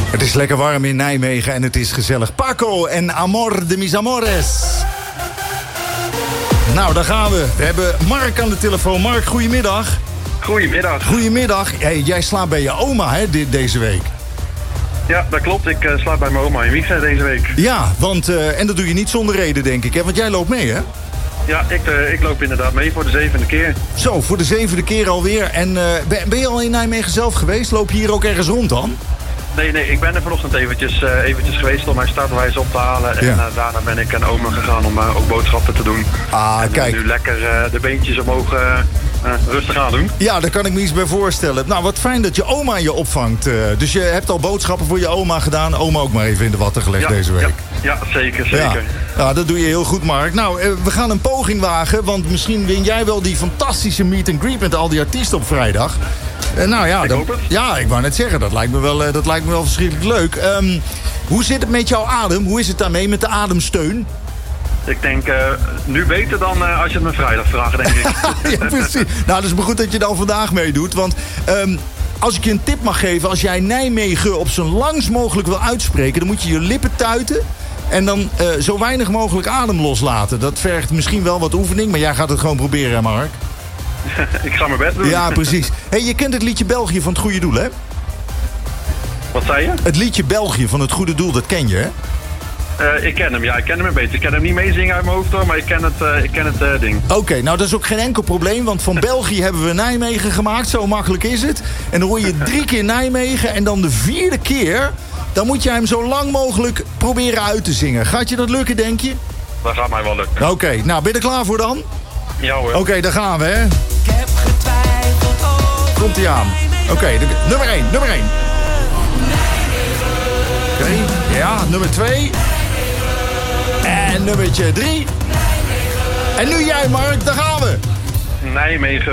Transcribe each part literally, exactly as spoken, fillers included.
Het is lekker warm in Nijmegen en het is gezellig. Paco en Amor de mis amores. Nou, daar gaan we. We hebben Mark aan de telefoon. Mark, goedemiddag. Goedemiddag. Goedemiddag. Hey, jij slaapt bij je oma, hè, de- deze week. Ja, dat klopt. Ik uh, slaap bij mijn oma in Wiegen deze week. Ja, want, uh, en dat doe je niet zonder reden, denk ik, hè? Want jij loopt mee, hè? Ja, ik, uh, ik loop inderdaad mee voor de zevende keer. Zo, voor de zevende keer alweer. En uh, ben, ben je al in Nijmegen zelf geweest? Loop je hier ook ergens rond dan? Nee, nee, ik ben er vanochtend eventjes, uh, eventjes geweest om mijn startbewijs op te halen. En Ja. uh, daarna ben ik naar oma gegaan om uh, ook boodschappen te doen. Ah, en, uh, kijk. nu lekker uh, de beentjes omhoog uh, uh, rustig aan doen. Ja, daar kan ik me iets bij voorstellen. Nou, wat fijn dat je oma je opvangt. Uh, dus je hebt al boodschappen voor je oma gedaan. Oma ook maar even in de watten gelegd Ja, deze week. Ja, ja zeker, zeker. Ja. Ja, dat doe je heel goed, Mark. Nou, uh, we gaan een poging wagen. Want misschien win jij wel die fantastische meet and greet met al die artiesten op vrijdag. Uh, nou ja, Ik dan, hoop het. ja, ik wou net zeggen, dat lijkt me wel, uh, dat lijkt me wel verschrikkelijk leuk. Um, hoe zit het met jouw adem? Hoe is het daarmee met de ademsteun? Ik denk uh, nu beter dan uh, als je het me vrijdag vraagt, denk ik. Ja, precies. Nou, dat is maar goed dat je dan vandaag meedoet. Want um, als ik je een tip mag geven, als jij Nijmegen op zo langst mogelijk wil uitspreken, dan moet je je lippen tuiten. En dan uh, zo weinig mogelijk adem loslaten. Dat vergt misschien wel wat oefening, maar jij gaat het gewoon proberen, hè, Mark? Ik ga mijn best doen. Ja, precies. Hey, je kent het liedje België van het Goede Doel, hè? Wat zei je? Het liedje België van het Goede Doel, dat ken je, hè? Uh, ik ken hem, ja, ik ken hem een beetje. Ik kan hem niet meezingen uit mijn hoofd hoor, maar ik ken het, uh, ik ken het uh, ding. Oké, okay, nou dat is ook geen enkel probleem, want van België hebben we Nijmegen gemaakt. Zo makkelijk is het. En dan hoor je drie keer Nijmegen en dan de vierde keer, dan moet je hem zo lang mogelijk proberen uit te zingen. Gaat je dat lukken, denk je? Dat gaat mij wel lukken. Oké, okay, nou ben je er klaar voor dan? Ja hoor. Oké, okay, daar gaan we, hè? Ik heb getwijfeld over. Komt ie aan. Oké, okay, nummer één, nummer één. Oké, okay, ja, nummer twee. En nummertje drie. En nu jij, Mark, daar gaan we. Nijmegen.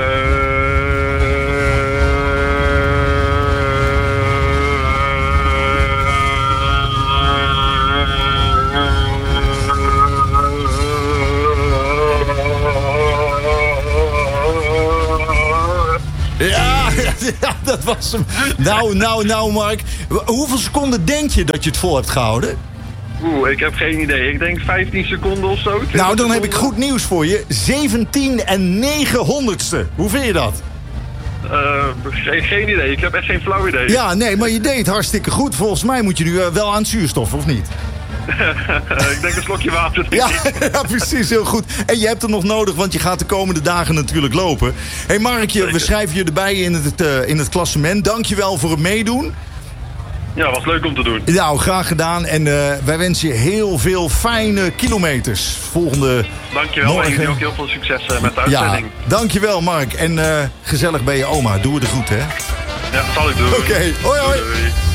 Ja, ja, dat was hem. Nou, nou, nou, Mark. Hoeveel seconden denk je dat je het vol hebt gehouden? Oeh, ik heb geen idee. Ik denk vijftien seconden of zo. Nou, dan heb ik goed nieuws voor je. zeventien en negen honderdste. Hoe vind je dat? Uh, geen, geen idee. Ik heb echt geen flauw idee. Ja, nee, maar je deed hartstikke goed. Volgens mij moet je nu uh, wel aan zuurstof, of niet? Ik denk een slokje water. Ja, ja, precies, heel goed. En je hebt het nog nodig, want je gaat de komende dagen natuurlijk lopen. Hé hey Markje, we schrijven je erbij in het, uh, in het klassement. Dank je wel voor het meedoen. Ja, was leuk om te doen. Nou, graag gedaan. En uh, wij wensen je heel veel fijne kilometers. Volgende Dankjewel. morgen. En jullie ook heel veel succes uh, met de uitzending. Ja, dankjewel Mark. En uh, gezellig bij je oma. Doe het goed, hè? Ja, zal ik doen. Oké, okay. Hoi hoi. Doei, doei.